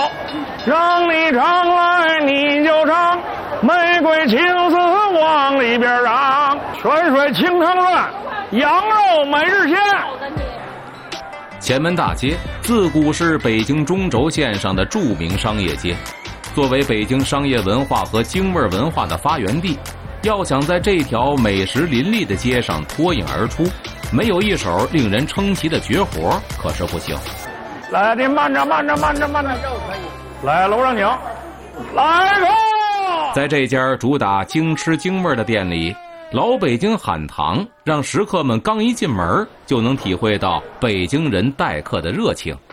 让你常来你就常，玫瑰青丝往里边让，泉水清汤润，羊肉每日鲜。 前门大街自古是北京中轴线上的著名商业街，作为北京商业文化和京味文化的发源地，要想在这条美食林立的街上脱颖而出，没有一手令人称奇的绝活可是不行。 来，你慢着，来，楼上请，来吧。 在这家主打京吃京味的店里，老北京喊堂，让食客们刚一进门就能体会到北京人待客的热情。